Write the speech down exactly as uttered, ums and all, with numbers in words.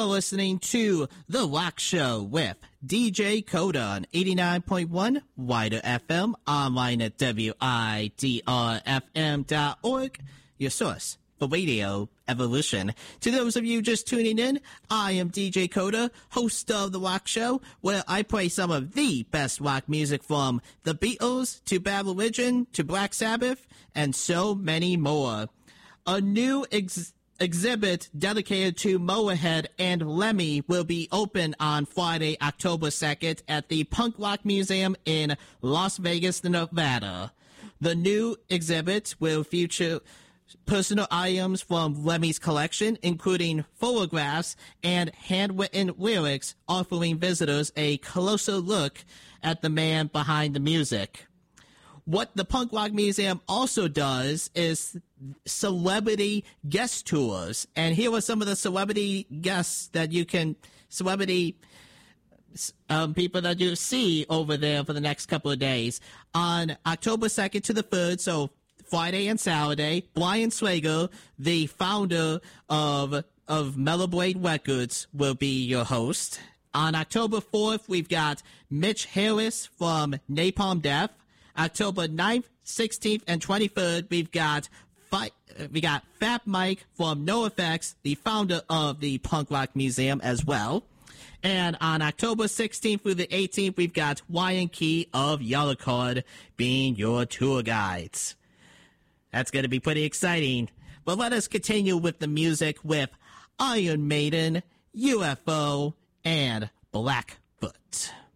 You're listening to The Rock Show with D J Coda on eighty-nine point one Wider F M, online at W I D R F M dot org, your source for radio evolution. To those of you just tuning in, I am D J Coda, host of The Rock Show, where I play some of the best rock music from The Beatles to Bad Religion to Black Sabbath, and so many more. A new ex- exhibit dedicated to Motorhead and Lemmy will be open on Friday, October second at the Punk Rock Museum in Las Vegas, Nevada. The new exhibit will feature personal items from Lemmy's collection, including photographs and handwritten lyrics, offering visitors a closer look at the man behind the music. What the Punk Rock Museum also does is celebrity guest tours. And here are some of the celebrity guests that you can, celebrity um, people that you see over there for the next couple of days. On October second to the third, so Friday and Saturday, Brian Swager, the founder of, of Metal Blade Records, will be your host. On October fourth, we've got Mitch Harris from Napalm Death. October ninth, sixteenth, and twenty-third, we've got fi- we got Fat Mike from NoFX, the founder of the Punk Rock Museum as well. And on October sixteenth through the eighteenth, we've got Ryan Key of Yellowcard being your tour guides. That's going to be pretty exciting. But let us continue with the music with Iron Maiden, U F O, and Blackfoot.